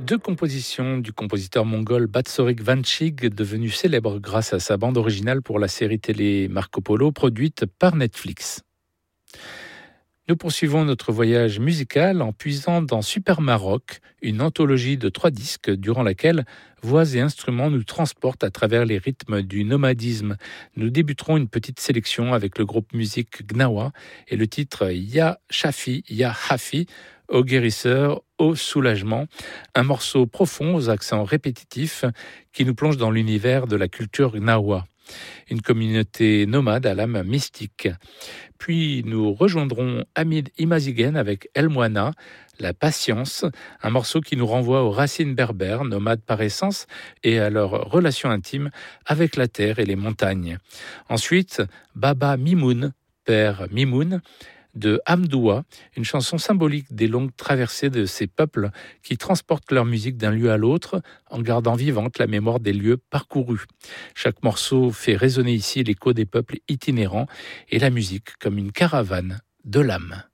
Deux compositions du compositeur mongol Batsorik Vanchig, devenu célèbre grâce à sa bande originale pour la série télé Marco Polo, produite par Netflix. Nous poursuivons notre voyage musical en puisant dans Super Maroc, une anthologie de 3 disques durant laquelle voix et instruments nous transportent à travers les rythmes du nomadisme. Nous débuterons une petite sélection avec le groupe musique Gnawa et le titre Ya Shafi, Ya Hafi, au guérisseur, au soulagement, un morceau profond aux accents répétitifs qui nous plonge dans l'univers de la culture Gnawa. Une communauté nomade à l'âme mystique. Puis nous rejoindrons Hamid Imazigen avec El Moana, La Patience, un morceau qui nous renvoie aux racines berbères, nomades par essence, et à leur relation intime avec la terre et les montagnes. Ensuite, Baba Mimoun, Père Mimoun, de Hamdoua, une chanson symbolique des longues traversées de ces peuples qui transportent leur musique d'un lieu à l'autre en gardant vivante la mémoire des lieux parcourus. Chaque morceau fait résonner ici l'écho des peuples itinérants et la musique comme une caravane de l'âme.